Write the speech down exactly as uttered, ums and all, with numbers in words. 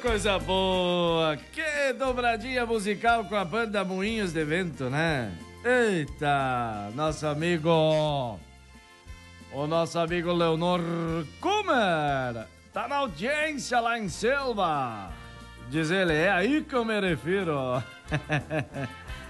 coisa boa! Que dobradinha musical com a banda Moinhos de Vento, né? Eita, nosso amigo... O nosso amigo Leonor Kummer tá na audiência lá em Selva. Diz ele, é aí que eu me refiro.